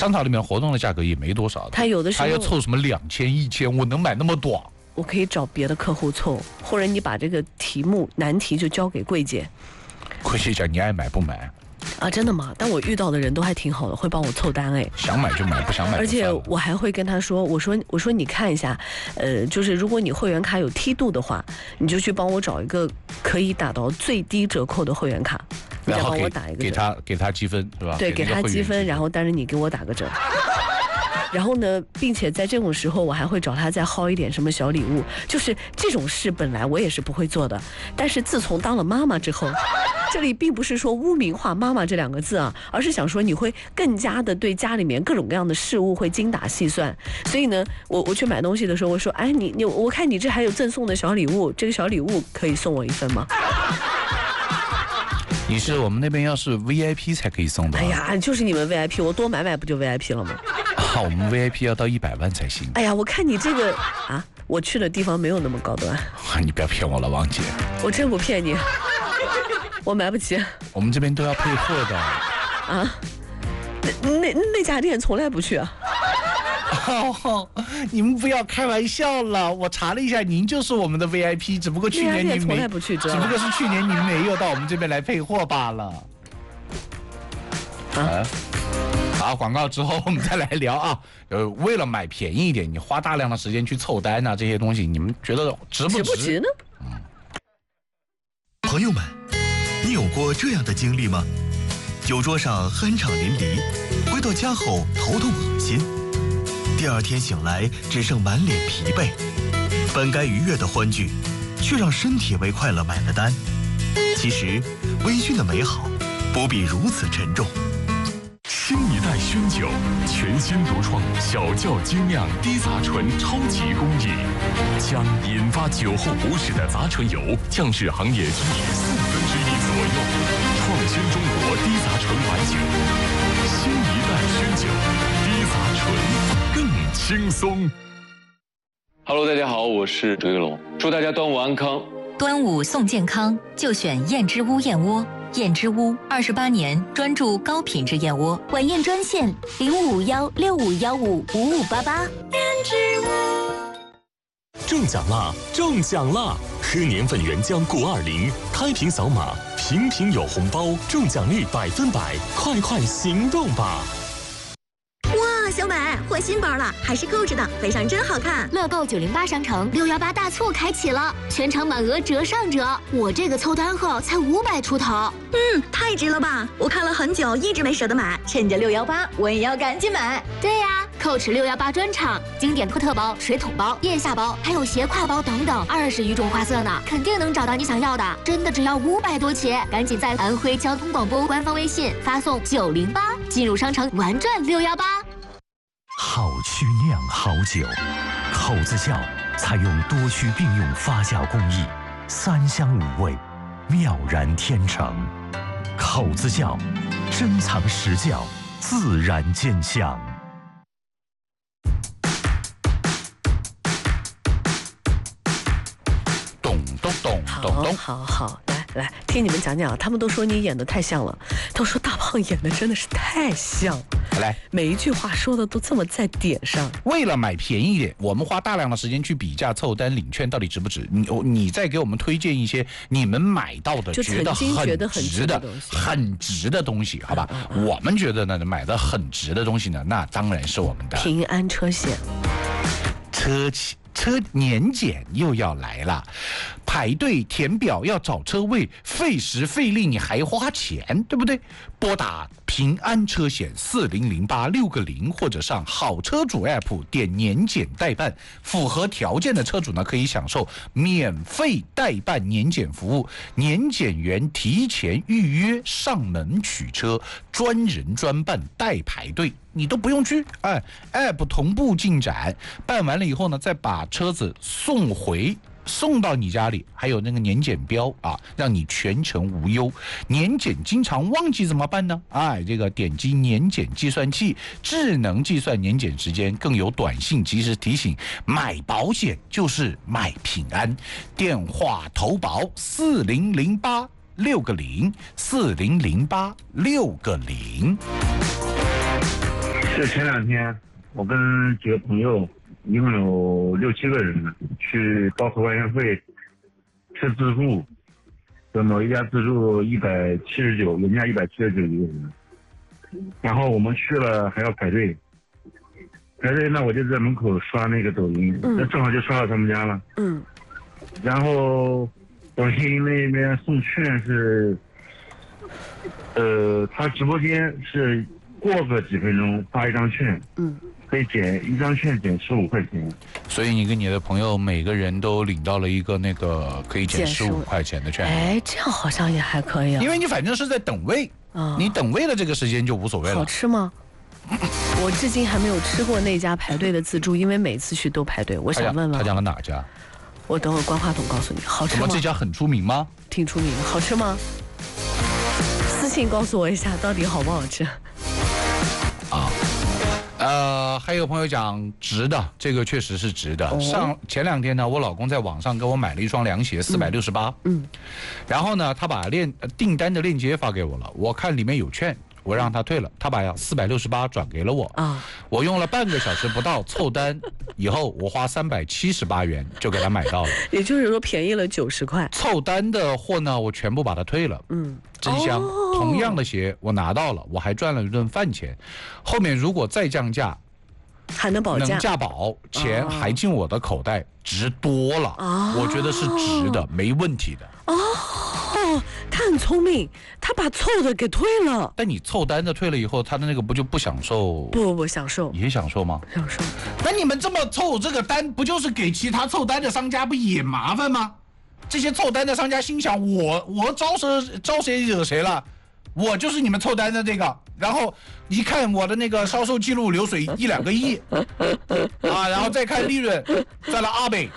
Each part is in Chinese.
商场里面活动的价格也没多少， 他有的时候他要凑什么2000、1000，我能买那么多？ 我可以找别的客户凑，或者你把这个难题就交给柜姐。 柜姐讲你爱买不买？ 啊，真的吗？但我遇到的人都还挺好的，会帮我凑单哎。 想买就买，不想买就算了。 而且我还会跟他说，我说你看一下，就是如果你会员卡有梯度的话，你就去帮我找一个可以打到最低折扣的会员卡，你再帮我打一个折， 给他积分是吧？ 对，给他积分，然后但是你给我打个折。然后呢，并且在这种时候，我还会找他再薅一点什么小礼物。就是这种事本来我也是不会做的，但是自从当了妈妈之后，这里并不是说污名化妈妈这2个字啊，而是想说你会更加的对家里面各种各样的事物会精打细算。所以呢，我去买东西的时候，我说，哎，我看你这还有赠送的小礼物，这个小礼物可以送我1份吗？ 你是我们那边要是 VIP 才可以送的。 哎呀，就是你们 VIP， 我多买不就 VIP 了吗？ 我们 VIP 要到100万才行。 哎呀，我看你这个啊，我去的地方没有那么高端。 你不要骗我了，王姐。 我真不骗你，我买不起。 我们这边都要配货的。 啊？那家店从来不去啊。 你们不要开玩笑了，我查了一下，您就是我们的 VIP， 只不过去年您从来不去， 只不过是去年您没有到我们这边来配货罢了。好，广告之后我们再来聊啊。为了买便宜一点，你花大量的时间去凑单啊，这些东西你们觉得值不值呢？ 朋友们，你有过这样的经历吗？酒桌上酣畅淋漓，回到家后头痛恶心，第2天醒来只剩满脸疲惫，本该愉悦的欢聚，却让身体为快乐买了单。其实，微醺的美好不必如此沉重。 新一代熏酒，全新独创小窖精酿低杂醇超级工艺，将引发酒后不适的杂醇油降至行业均值1/4左右，创新中国低杂醇白酒。新一代熏酒，低杂醇更轻松。 Hello， 大家好，我是周一龙，祝大家端午安康。 端午送健康，就选燕之屋燕窝。燕之屋28年专注高品质燕窝， 晚宴专线055165155588。燕之屋中奖啦！中奖啦！喝年份原浆谷20，开瓶扫码，瓶瓶有红包，中奖率100%，快行动吧！ 哇，小美换新包了，还是购置的，背上真好看。乐购908商城618大促开启了，全场满额折上折。我这个凑单后才500出头，太值了吧！我看了很久，一直没舍得买，趁着618，我也要赶紧买。对呀，Coach 618专场，经典托特包、水桶包、腋下包，还有斜挎包等等，20余种花色呢，肯定能找到你想要的。真的只要500多起，赶紧在安徽交通广播官方微信发送908，进入商城玩转618。 好曲酿好酒，口子窖采用多区并用发酵工艺，3香5味，妙然天成。口子窖，珍藏实窖，自然见香。 咚咚咚咚咚， 好，来听你们讲讲，他们都说你演得太像了，都说大胖演的真的是太像。 来， 每一句话说的都这么在点上。 为了买便宜一点，我们花大量的时间去比价、凑单、领券，到底值不值？你再给我们推荐一些你们买到的觉得很值的东西，好吧？我们觉得呢，买的很值的东西呢，那当然是我们的平安车险。 车年检又要来了，排队填表要找车位，费时费力，你还花钱，对不对？拨打平安车险4008-6个0，或者上好车主 app 点年检代办，符合条件的车主呢可以享受免费代办年检服务，年检员提前预约上门取车，专人专办代排队。你都不用去，app 同步进展，办完了以后呢，再把车子送到你家里，还有那个年检标啊，让你全程无忧。年检经常忘记怎么办呢？这个点击年检计算器，智能计算年检时间，更有短信及时提醒。买保险就是买平安，电话投保4008-6个0，4008-6个0。 就前2天，我跟几个朋友，一共有6、7个人，去到河外宴会吃自助，就某一家自助179，原价179一个人。然后我们去了还要排队，那我就在门口刷那个抖音，那正好就刷到他们家了。然后抖音那边送券是，他直播间是过个几分钟发一张券，可以减1张券减15块钱。 所以你跟你的朋友每个人都领到了一个那个可以减15块钱的券。 哎，这样好像也还可以啊。 因为你反正是在等位，你等位的这个时间就无所谓了。 好吃吗？我至今还没有吃过那家排队的自助，因为每次去都排队。我想问问他讲了哪家？ 我等会儿关话筒告诉你。好吃吗？ 这家很出名吗？ 挺出名的。好吃吗？私信告诉我一下，到底好不好吃？ 还有朋友讲值的，这个确实是值的。前2天呢，我老公在网上给我买了一双凉鞋，468。然后呢，他把订单的链接发给我了，我看里面有券，我让他退了，他把468转给了我。我用了半个小时不到凑单以后，我花378元就给他买到了。 也就是说便宜了90块。 凑单的货呢，我全部把它退了。真香。同样的鞋我拿到了，我还赚了一顿饭钱。后面如果再降价， 还能保价， 能价保，钱还进我的口袋，值多了。我觉得是值的，没问题的。 他很聪明，他把凑的给退了。 但你凑单的退了以后，他的那个不就不享受？ 不享受， 也享受吗？ 享受。 那你们这么凑这个单，不就是给其他凑单的商家不也麻烦吗？这些凑单的商家心想，我招谁惹谁了？我就是你们凑单的这个，然后一看我的那个销售记录流水1、2个亿然后再看利润赚了200，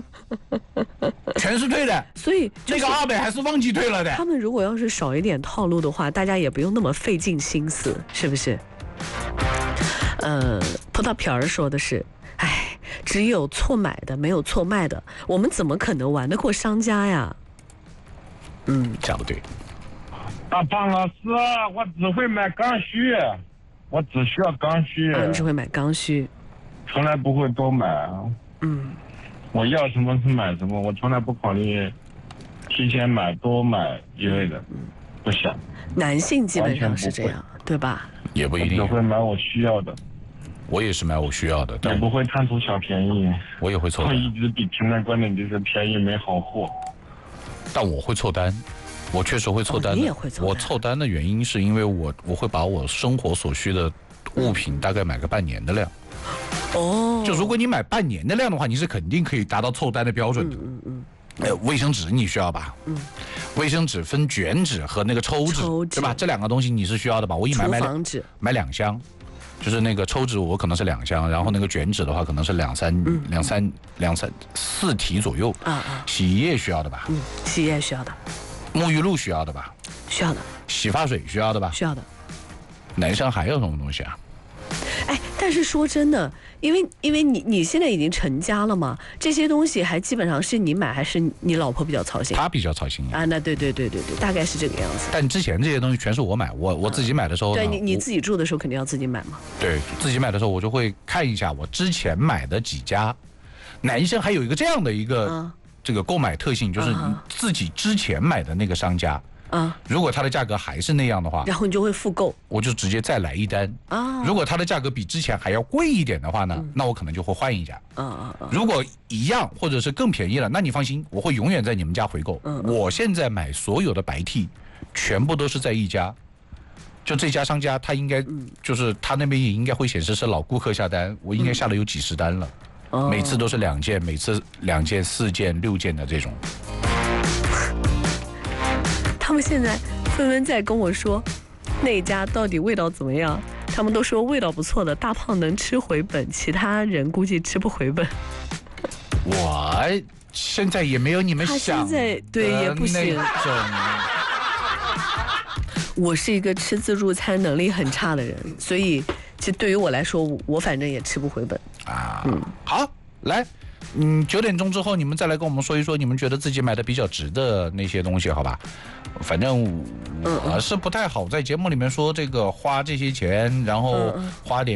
全是退的。 所以那个200还是忘记退了的。 他们如果要是少一点套路的话，大家也不用那么费尽心思，是不是？葡萄皮儿说的是，只有错买的没有错卖的，我们怎么可能玩得过商家呀？ 讲得对。 大胖老师，我只会买刚需，我只需要刚需。 你只会买刚需， 从来不会多买。我要什么是买什么，我从来不考虑提前买多买一类的，不想。 男性基本上是这样，对吧？ 也不一定。 我只会买我需要的。 我也是买我需要的， 但不会贪图小便宜。 我也会凑单。 我一直比评论观点就是便宜没好货。 但我会凑单。我确实会凑单的。 你也会凑单。 我凑单的原因是因为我会把我生活所需的物品大概买个半年的量。就如果你买半年的量的话，你是肯定可以达到凑单的标准的。卫生纸你需要吧？卫生纸分卷纸和那个抽纸，对吧？这2个东西你是需要的吧？我一买2箱，就是那个抽纸我可能是2箱，然后那个卷纸的话可能是两三4提左右。洗衣液需要的吧？ 洗衣液需要的。 沐浴露需要的吧？ 需要的。 洗发水需要的吧？ 需要的。 男生还有什么东西啊？ 但是说真的，因为你现在已经成家了嘛，这些东西还基本上是你买还是你老婆比较操心？ 她比较操心那对，大概是这个样子。 但之前这些东西全是我买，我自己买的时候呢， 对你自己住的时候肯定要自己买嘛。 对，自己买的时候我就会看一下我之前买的几家。男生还有一个这样的一个这个购买特性，就是你自己之前买的那个商家。如果它的价格还是那样的话， 然后你就会复购， 我就直接再来一单。如果它的价格比之前还要贵一点的话呢，那我可能就会换一家。如果一样或者是更便宜了，那你放心，我会永远在你们家回购。我现在买所有的白 T，全部都是在一家。就这家商家，他应该就是他那边也应该会显示是老顾客下单，我应该下了有几10单了，每次都是2件，每次2件、4件、6件的这种。 他们现在纷纷在跟我说，那家到底味道怎么样？他们都说味道不错的，大胖能吃回本，其他人估计吃不回本。 我现在也没有你们想的那种。 也不行。我是一个吃自助餐能力很差的人，所以其实对于我来说，我反正也吃不回本。 好，来。9点钟之后，你们再来跟我们说一说，你们觉得自己买的比较值的那些东西，好吧？反正我是不太好在节目里面说这个花这些钱，然后花点